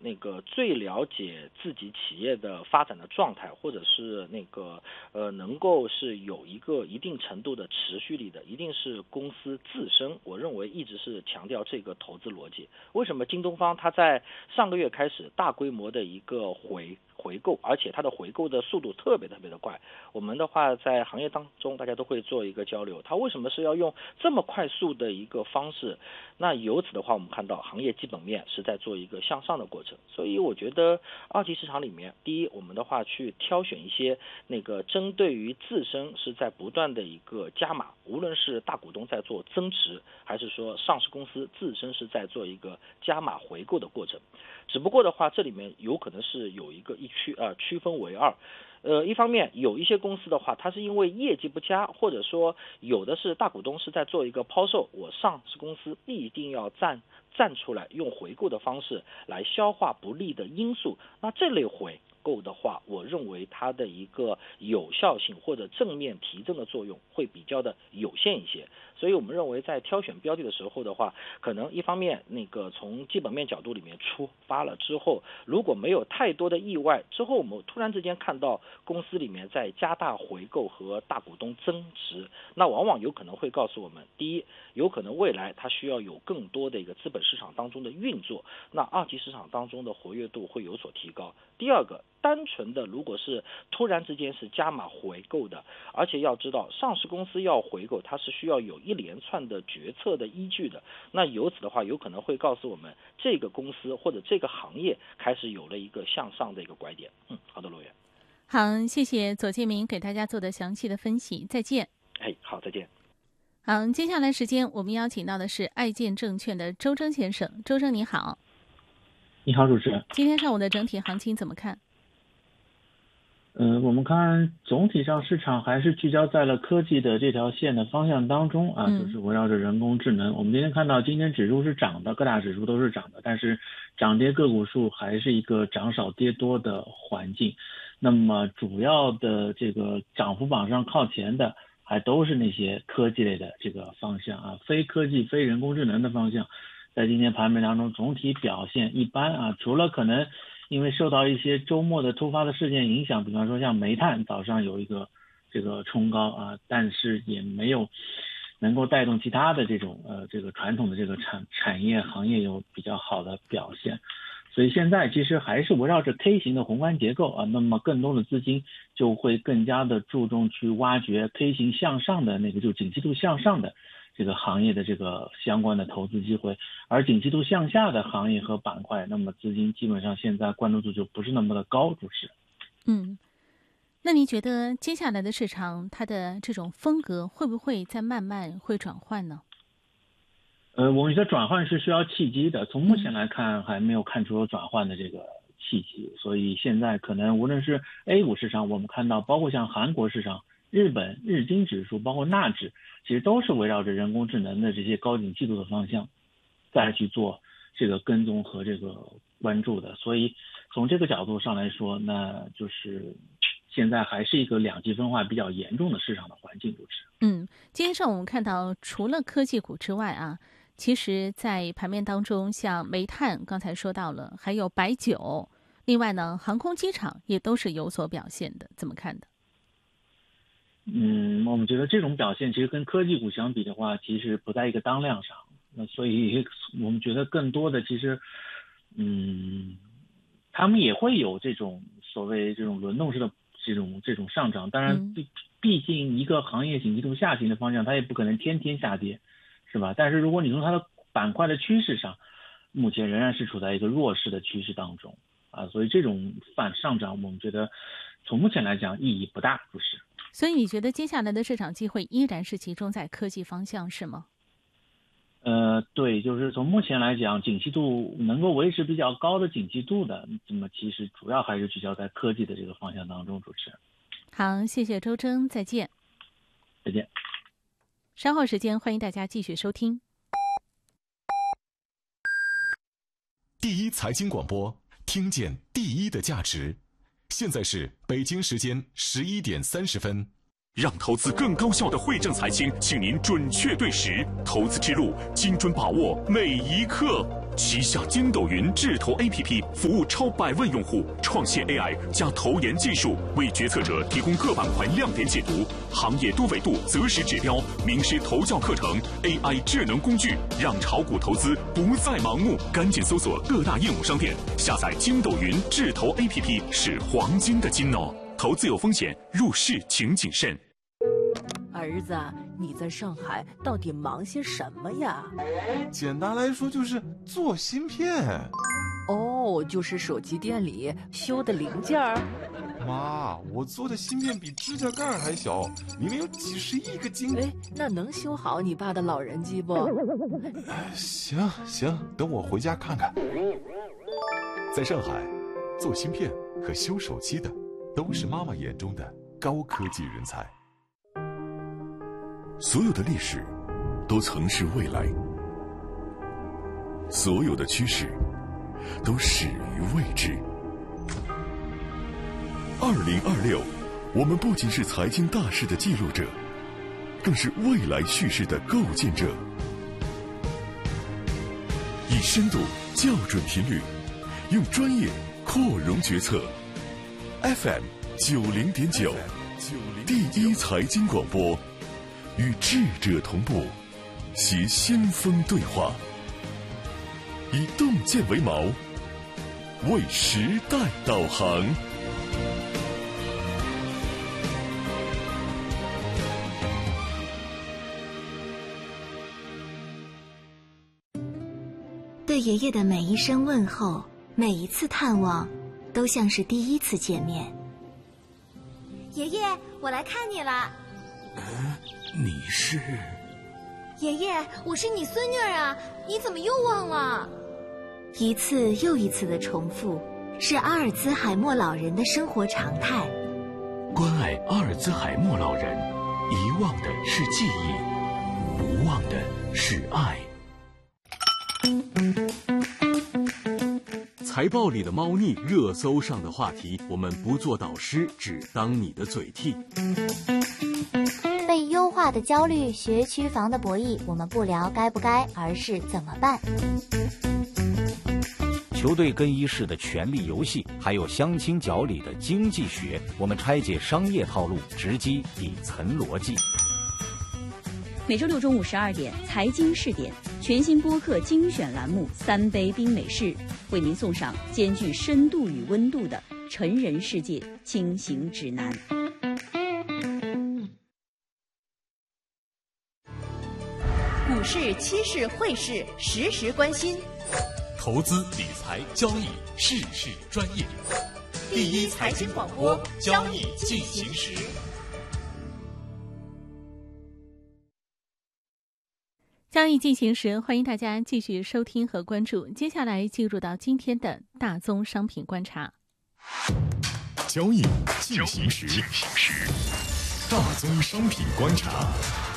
最了解自己企业的发展的状态，或者是能够是有一个一定程度的持续力的，一定是公司自身。我认为一直是强调这个投资逻辑。为什么京东方它在上个月开始大规模的一个回购，而且它的回购的速度特别的快。我们的话在行业当中大家都会做一个交流，它为什么是要用这么快速的一个方式？那由此的话我们看到行业基本面是在做一个向上的过程。所以我觉得二级市场里面，第一，我们的话去挑选一些针对于自身是在不断的一个加码，无论是大股东在做增持，还是说上市公司自身是在做一个加码回购的过程。只不过的话这里面有可能是有一个区分为二。一方面有一些公司的话，它是因为业绩不佳，或者说有的是大股东是在做一个抛售，我上市公司必定要站出来用回购的方式来消化不利的因素。那这类回购的话，我认为它的一个有效性或者正面提振的作用会比较的有限一些。所以我们认为在挑选标的的时候的话，可能一方面从基本面角度里面出发了之后，如果没有太多的意外之后，我们突然之间看到公司里面在加大回购和大股东增持，那往往有可能会告诉我们，第一，有可能未来它需要有更多的一个资本市场当中的运作，那二级市场当中的活跃度会有所提高。第二个，单纯的如果是突然之间是加码回购的，而且要知道上市公司要回购，它是需要有一连串的决策的依据的。那由此的话，有可能会告诉我们这个公司或者这个行业开始有了一个向上的一个拐点。好的，罗源。 好，谢谢左建明给大家做的详细的分析，再见。 好，再见。 好，接下来时间我们邀请到的是爱建证券的周征先生。周征你好。 你好，主持人。 今天上午的整体行情怎么看？ 我们看总体上市场还是聚焦在了科技的这条线的方向当中啊，就是围绕着人工智能。我们今天看到今天指数是涨的，各大指数都是涨的，但是涨跌个股数还是一个涨少跌多的环境。那么主要的这个涨幅榜上靠前的还都是那些科技类的这个方向啊，非科技非人工智能的方向在今天盘面当中总体表现一般啊，除了可能因为受到一些周末的突发的事件影响，比方说像煤炭早上有一个这个冲高啊，但是也没有能够带动其他的这种这个传统的这个产业行业有比较好的表现。所以现在其实还是围绕着 K 型的宏观结构啊，那么更多的资金就会更加的注重去挖掘 K 型向上的就景气度向上的这个行业的这个相关的投资机会，而景气度向下的行业和板块，那么资金基本上现在关注度就不是那么的高，主持人。 那你觉得接下来的市场它的这种风格会不会再慢慢会转换呢？ 我们觉得转换是需要契机的，从目前来看还没有看出有转换的这个契机，所以现在可能无论是 A 股市场，我们看到包括像韩国市场、日本日经指数，包括纳指，其实都是围绕着人工智能的这些高景气度的方向再去做这个跟踪和这个关注的。所以从这个角度上来说，那就是现在还是一个两极分化比较严重的市场的环境，主持人。 今天上午我们看到除了科技股之外啊，其实在盘面当中像煤炭刚才说到了，还有白酒，另外呢航空机场也都是有所表现的，怎么看的？ 我们觉得这种表现其实跟科技股相比的话，其实不在一个当量上。那所以我们觉得更多的其实他们也会有这种所谓这种轮动式的这种上涨，当然毕竟一个行业景气度下行的方向，它也不可能天天下跌，是吧？但是如果你从它的板块的趋势上，目前仍然是处在一个弱势的趋势当中啊，所以这种反上涨，我们觉得从目前来讲意义不大，不是？ 所以你觉得接下来的市场机会依然是集中在科技方向，是吗？ 对，就是从目前来讲，景气度能够维持比较高的景气度的，那么其实主要还是聚焦在科技的这个方向当中，主持人。 好，谢谢周征，再见。 再见。 稍后时间欢迎大家继续收听。 第一财经广播，听见第一的价值。现在是北京时间11点30分。 让投资更高效的汇正财经，请您准确对时，投资之路精准把握每一刻。 旗下筋斗云智投 APP 服务超100万用户，创新 AI 加投研技术，为决策者提供各板块亮点解读、行业多维度择时指标、名师投教课程、AI 智能工具，让炒股投资不再盲目。赶紧搜索各大应用商店，下载筋斗云智投 APP， 是黄金的金哦。投资有风险，入市请谨慎。 儿子，你在上海到底忙些什么呀？ 简单来说就是做芯片。 哦，就是手机店里修的零件儿。 妈，我做的芯片比指甲盖还小，里面有几十亿个晶。 哎，那能修好你爸的老人机不？ 行，等我回家看看。 在上海，做芯片和修手机的都是妈妈眼中的高科技人才。 所有的历史都曾是未来，所有的趋势都始于未知。2026，我们不仅是财经大事的记录者，更是未来叙事的构建者。以深度校准频率，用专业扩容决策。FM 90.9，第一财经广播。与智者同步，携先锋对话，以洞见为锚，为时代导航。 对爷爷的每一声问候，每一次探望，都像是第一次见面。 爷爷，我来看你了。 你是？ 爷爷，我是你孙女儿啊，你怎么又忘了？ 一次又一次的重复，是阿尔兹海默老人的生活常态。 关爱阿尔兹海默老人，遗忘的是记忆，无忘的是爱。 财报里的猫腻，热搜上的话题，我们不做导师，只当你的嘴替。 被优化的焦虑，学区房的博弈，我们不聊该不该，而是怎么办。 球队更衣室的权力游戏，还有相亲角里的经济学，我们拆解商业套路，直击底层逻辑。 每周六中午12点，财经试点全新播客精选栏目《3杯冰美式》，为您送上兼具深度与温度的成人世界轻行指南。 股市、期市、汇市，时时关心。 投资理财交易，事事专业。 第一财经广播，交易进行时。 交易进行时，欢迎大家继续收听和关注。接下来进入到今天的大宗商品观察。 交易进行时，大宗商品观察。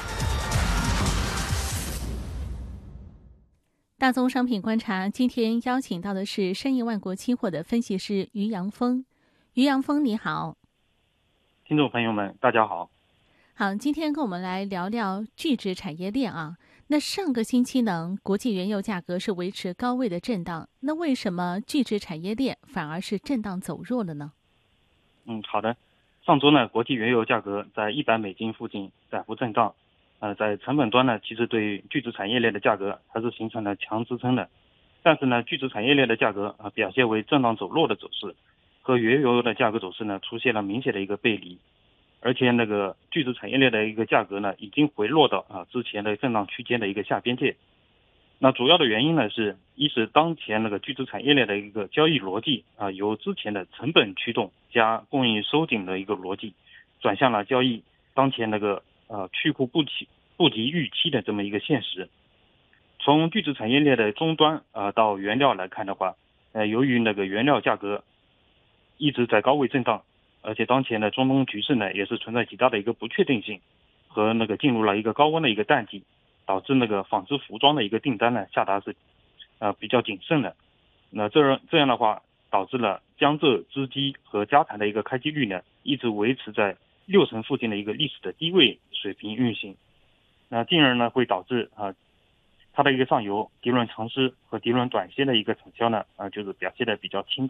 大宗商品观察，今天邀请到的是申银万国期货的分析师于洋峰。于洋峰，你好。 听众朋友们，大家好。 好，今天跟我们来聊聊聚酯产业链啊。那上个星期呢，国际原油价格是维持高位的震荡，那为什么聚酯产业链反而是震荡走弱了呢？ 好的。上周呢，国际原油价格在$100附近窄幅震荡。在成本端呢，其实对聚酯产业链的价格还是形成了强支撑的，但是呢，聚酯产业链的价格表现为震荡走弱的走势，和原油的价格走势呢出现了明显的一个背离，而且那个聚酯产业链的一个价格呢已经回落到之前的震荡区间的一个下边界。那主要的原因呢一是当前那个聚酯产业链的一个交易逻辑由之前的成本驱动加供应收紧的一个逻辑，转向了交易当前那个去库不及预期的这么一个现实。从聚酯产业链的终端到原料来看的话，由于那个原料价格一直在高位震荡，而且当前的中东局势呢也是存在极大的一个不确定性，和那个进入了一个高温的一个淡季，导致那个纺织服装的一个订单呢下达是比较谨慎的。那这样的话，导致了江浙织机和家谈的一个开机率呢一直维持在60%附近的一个历史的低位水平运行，那进而呢会导致它的一个上游涤纶长湿和涤纶短硒的一个产销呢，就是表现的比较清淡。